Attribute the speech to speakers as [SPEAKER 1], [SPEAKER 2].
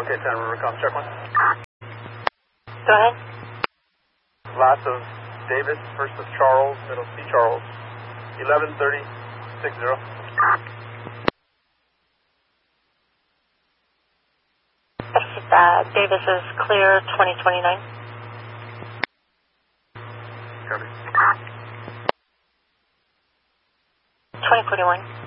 [SPEAKER 1] 1K10 Rivercom, check one.
[SPEAKER 2] Go ahead.
[SPEAKER 1] Last of Davis, first of Charles, middle C Charles. 113060.
[SPEAKER 2] Davis is clear 2029.
[SPEAKER 1] Copy.
[SPEAKER 2] 2041.